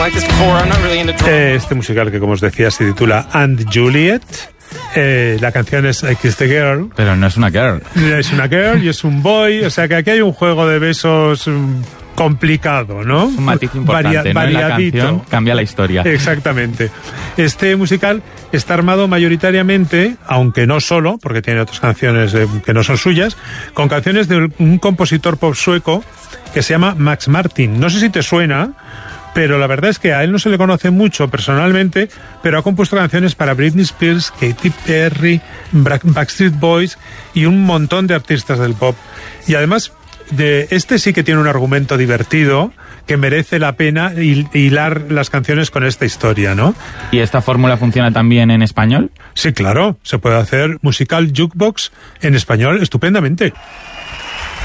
Este musical que, como os decía, se titula And Juliet. La canción es I Kissed the Girl. Pero no es una girl. Es una girl y es un boy. O sea que aquí hay un juego de besos complicado, ¿no? Un matiz importante, ¿no? En la canción cambia la historia. Exactamente. Este musical está armado mayoritariamente, aunque no solo, porque tiene otras canciones que no son suyas, con canciones de un compositor pop sueco que se llama Max Martin. No sé si te suena, pero la verdad es que a él no se le conoce mucho personalmente, pero ha compuesto canciones para Britney Spears, Katy Perry, Backstreet Boys y un montón de artistas del pop. Y además, este sí que tiene un argumento divertido que merece la pena hilar las canciones con esta historia, ¿no? ¿Y esta fórmula funciona también en español? Sí, claro, se puede hacer musical jukebox en español estupendamente.